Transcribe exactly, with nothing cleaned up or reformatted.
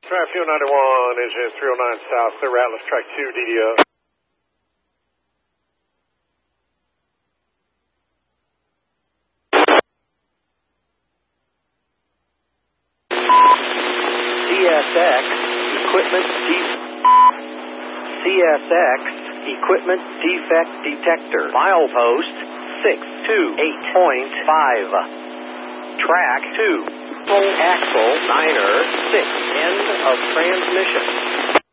Track Fuel ninety-one, engine three oh nine south, clear Atlas, track two, D D O. C S X, equipment de- C S X, equipment defect detector. Milepost six two eight point five. Track two. Axle niner six. End of transmission.